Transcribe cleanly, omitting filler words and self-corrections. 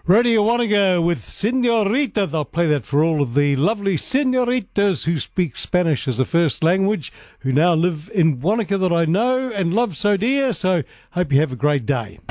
Radio Wanaka with Senorita. They'll play that for all of the lovely senoritas who speak Spanish as a first language, who now live in Wanaka that I know and love so dear. So hope you have a great day.